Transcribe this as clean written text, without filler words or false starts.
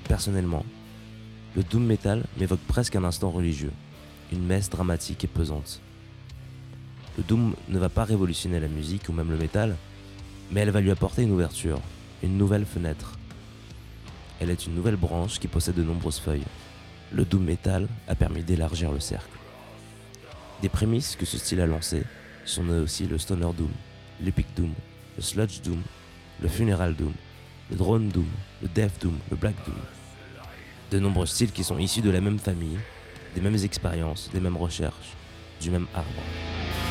Personnellement, le doom metal m'évoque presque un instant religieux, une messe dramatique et pesante. Le doom ne va pas révolutionner la musique ou même le métal, mais elle va lui apporter une ouverture, une nouvelle fenêtre. Elle est une nouvelle branche qui possède de nombreuses feuilles. Le doom metal a permis d'élargir le cercle. Des prémices que ce style a lancées sont aussi le stoner doom, l'epic doom, le sludge doom, le funeral doom, le drone doom, le death doom, le black doom. De nombreux styles qui sont issus de la même famille, des mêmes expériences, des mêmes recherches, du même arbre.